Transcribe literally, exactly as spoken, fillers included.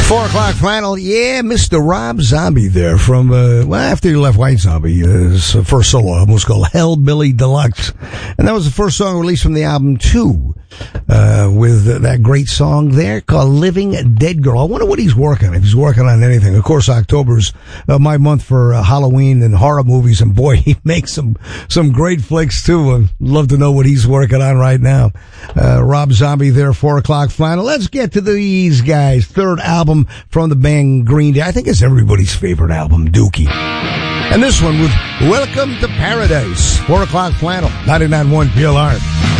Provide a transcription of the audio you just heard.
Four o'clock final. Yeah, Mister Rob Zombie there from, uh, well, after he left White Zombie, uh, his first solo album was called Hellbilly Deluxe. And that was the first song released from the album, too, uh, with uh, that great song there called Living Dead Girl. I wonder what he's working on, if he's working on anything. Of course, October's uh, my month for uh, Halloween and horror movies, and boy, he makes some, some great flicks, too. I'd love to know what he's working on right now. Uh, Rob Zombie there, four o'clock final. Let's get to these guys. Third album from the band Green Day. I think it's everybody's favorite album, Dookie. And this one with Welcome to Paradise. Four o'clock flannel, ninety-nine point one P L R.